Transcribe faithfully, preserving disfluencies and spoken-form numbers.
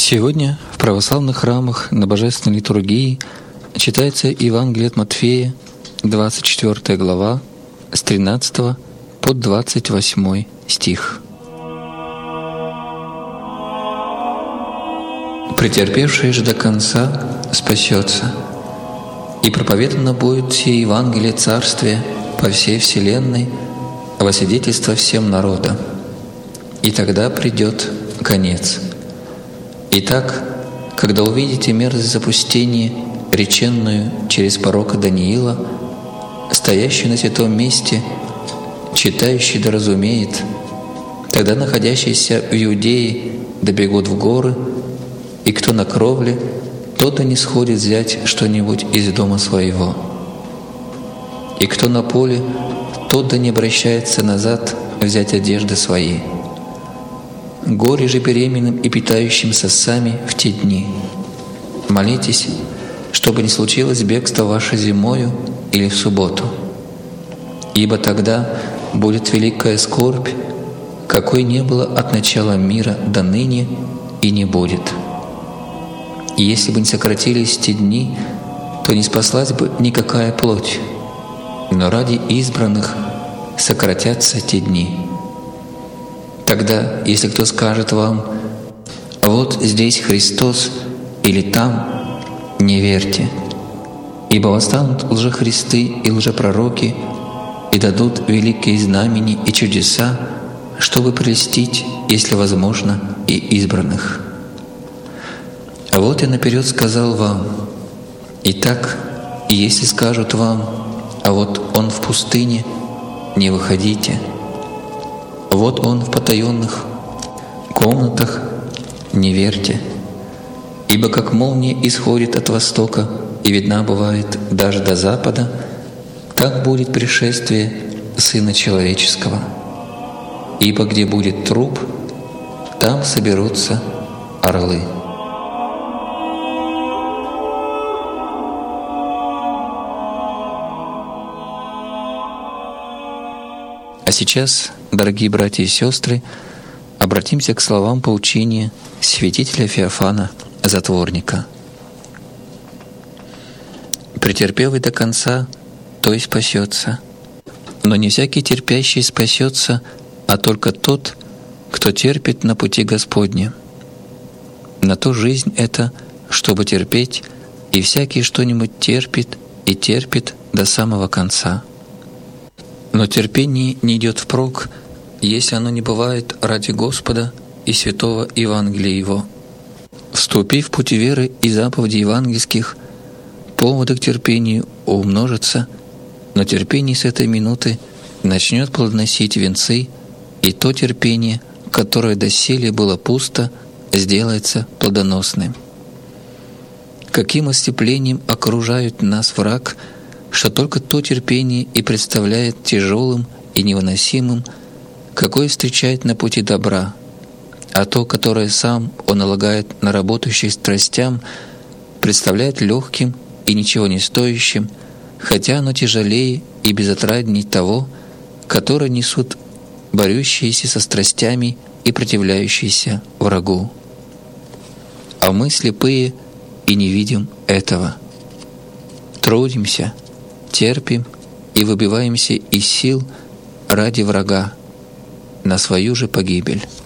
Сегодня в православных храмах на Божественной литургии читается Евангелие от Матфея, двадцать четвёртая глава, с тринадцатого по двадцать восьмой стих. «Претерпевший же до конца спасется, и проповедано будет сие Евангелие Царствия по всей вселенной во свидетельство всем народам, и тогда придет конец. Итак, когда увидите мерзость запустения, реченную через пророка Даниила, стоящий на святом месте, читающий да разумеет, тогда находящиеся в Иудее добегут в горы, и кто на кровле, тот да не сходит взять что-нибудь из дома своего. И кто на поле, тот да не обращается назад взять одежды свои. Горе же беременным и питающимся сами в те дни. Молитесь, чтобы не случилось бегство ваше зимою или в субботу. Ибо тогда будет великая скорбь, какой не было от начала мира до ныне и не будет. И если бы не сократились те дни, то не спаслась бы никакая плоть, но ради избранных сократятся те дни. Тогда, если кто скажет вам: «Вот здесь Христос» или «там», не верьте, ибо восстанут лжехристы и лжепророки и дадут великие знамения и чудеса, чтобы прельстить, если возможно, и избранных. А вот я наперед сказал вам: итак, если скажут вам: а вот он в пустыне, не выходите. Вот он в потаенных комнатах, не верьте. Ибо как молния исходит от востока и видна бывает даже до запада, так будет пришествие Сына Человеческого. Ибо где будет труп, там соберутся орлы». А сейчас, дорогие братья и сестры, обратимся к словам поучения святителя Феофана Затворника. «Претерпевый до конца, то и спасется. Но не всякий терпящий спасется, а только тот, кто терпит на пути Господнем. На то жизнь это, чтобы терпеть, и всякий что-нибудь терпит и терпит до самого конца. Но терпение не идет впрок, если оно не бывает ради Господа и святого Евангелия Его. Вступив в пути веры и заповедей евангельских, поводы к терпению умножатся, но терпение с этой минуты начнет плодоносить венцы, и то терпение, которое доселе было пусто, сделается плодоносным. Каким ослеплением окружает нас враг, что только то терпение и представляет тяжелым и невыносимым, какое встречает на пути добра, а то, которое сам он налагает на работающих страстям, представляет легким и ничего не стоящим, хотя оно тяжелее и безотрадней того, которое несут борющиеся со страстями и противляющиеся врагу. А мы слепые и не видим этого. Трудимся, терпим и выбиваемся из сил ради врага на свою же погибель.